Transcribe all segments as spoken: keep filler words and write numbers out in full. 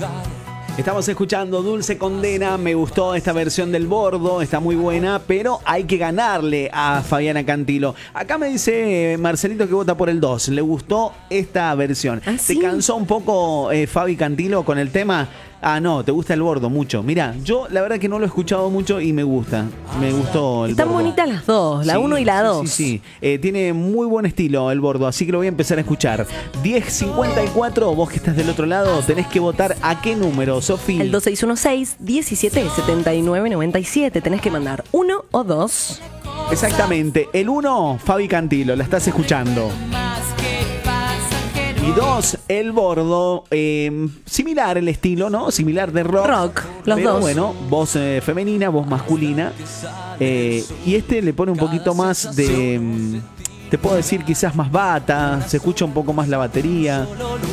Estamos escuchando Dulce Condena, me gustó esta versión del Bordo, está muy buena, pero hay que ganarle a Fabiana Cantilo. Acá me dice Marcelito que vota por el dos, le gustó esta versión. ¿Ah, sí? ¿Te cansó un poco eh, Fabi Cantilo con el tema? Ah, no, te gusta el Bordo mucho. Mirá, yo la verdad que no lo he escuchado mucho y me gusta. Me gustó el Están Bordo. bonitas las dos, la Sí, uno y la sí, dos. Sí, sí, eh, tiene muy buen estilo el Bordo, así que lo voy a empezar a escuchar. diez cincuenta y cuatro, vos que estás del otro lado, tenés que votar a qué número, Sofi. El dos seis uno seis, diecisiete setenta y nueve noventa y siete. Tenés que mandar uno o dos. Exactamente, el uno, Fabi Cantilo, la estás escuchando. Y dos, el Bordo, eh, similar el estilo, ¿no? Similar de rock. Rock, los pero dos. bueno, voz eh, femenina, voz masculina. Eh, y este le pone un poquito más de... mm, te puedo decir quizás más bata, se escucha un poco más la batería.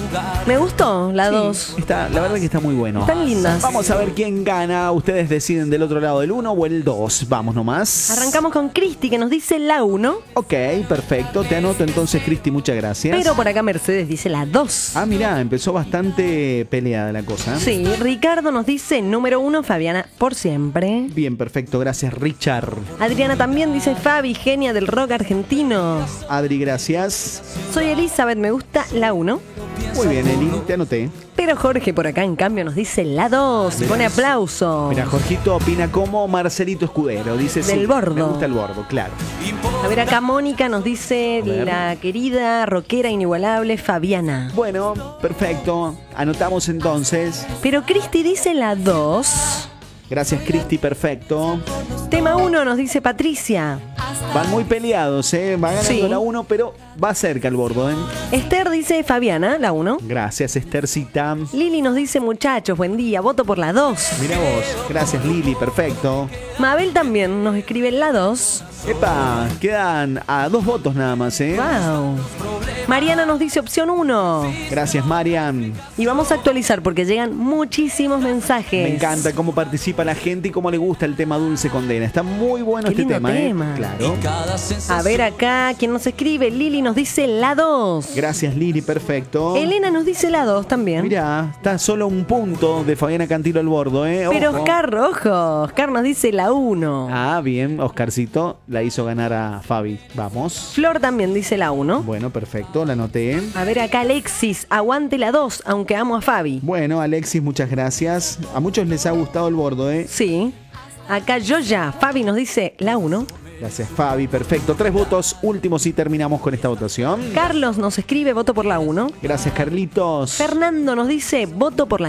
Me gustó la Sí, dos. está, la verdad que está muy bueno. Están lindas. Vamos a ver quién gana. Ustedes deciden del otro lado, el uno o el dos. Vamos nomás. Arrancamos con Cristi, que nos dice la uno. Ok, perfecto. Te anoto entonces, Cristi, muchas gracias. Pero por acá Mercedes dice la dos. Ah, mirá, empezó bastante peleada la cosa. Sí, Ricardo nos dice número uno, Fabiana por siempre. Bien, perfecto. Gracias, Richard. Adriana también dice Fabi, genia del rock argentino. Adri, gracias. Soy Elizabeth, me gusta la uno. Muy bien, Eli, te anoté. Pero Jorge por acá en cambio nos dice la dos. Mirá. Pone aplauso. Mira, Jorgito opina como Marcelito Escudero. Dice Del sí, Bordo. me gusta el Bordo, claro. A ver, acá Mónica nos dice A ver. la querida rockera inigualable Fabiana. Bueno, perfecto. Anotamos entonces. Pero Cristi dice la dos. Gracias, Cristi, perfecto. Tema uno nos dice Patricia. Van muy peleados, ¿eh? Va ganando Sí. la uno, pero va cerca el Bordo, ¿eh? Esther dice Fabiana, la uno. Gracias, Esthercita. Lili nos dice muchachos, buen día, voto por la dos. Mira vos. Gracias, Lili, perfecto. Mabel también nos escribe la dos. Epa, quedan a dos votos nada más, ¿eh? Wow. Mariana nos dice opción uno. Gracias, Marian. Y vamos a actualizar porque llegan muchísimos mensajes. Me encanta cómo participa la gente y cómo le gusta el tema Dulce Condena. Está muy bueno Qué este lindo tema, tema. ¿eh? Claro. A ver acá, ¿quién nos escribe? Lili nos dice la dos. Gracias, Lili, perfecto. Elena nos dice la dos también. Mirá, está solo un punto de Fabiana Cantilo al Bordo, ¿eh? Pero Ojo. Oscar Rojo, Oscar nos dice la uno. Ah, bien, Oscarcito la hizo ganar a Fabi. Vamos. Flor también dice la uno. Bueno, perfecto, la anoté. A ver acá Alexis, aguante la dos, aunque amo a Fabi. Bueno, Alexis, muchas gracias. A muchos les ha gustado el Bordo, ¿eh? Sí. Acá Yoya, Fabi nos dice la uno. Gracias, Fabi, perfecto. Tres votos últimos y terminamos con esta votación. Carlos nos escribe voto por la uno. Gracias, Carlitos. Fernando nos dice voto por la